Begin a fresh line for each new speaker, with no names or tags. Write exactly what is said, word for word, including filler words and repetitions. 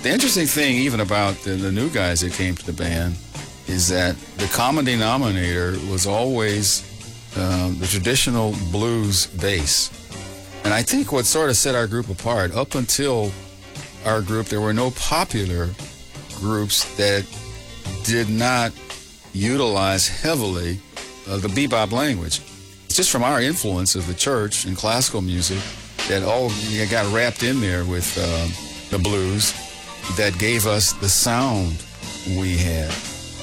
The interesting thing, even about the, the new guys that came to the band, is that the common denominator was always um, the traditional blues bass. And I think what sort of set our group apart, up until our group, there were no popular groups that did not utilize heavily uh, the bebop language. It's just from our influence of the church and classical music that all got wrapped in there with uh, the blues that gave us the sound we had.